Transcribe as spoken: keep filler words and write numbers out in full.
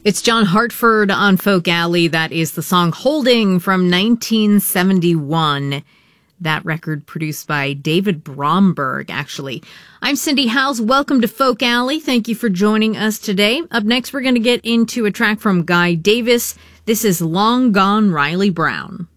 It's John Hartford on Folk Alley. That is the song Holding from nineteen seventy-one. That record produced by David Bromberg, actually. I'm Cindy Howes. Welcome to Folk Alley. Thank you for joining us today. Up next, we're going to get into a track from Guy Davis. This is Long Gone Riley Brown.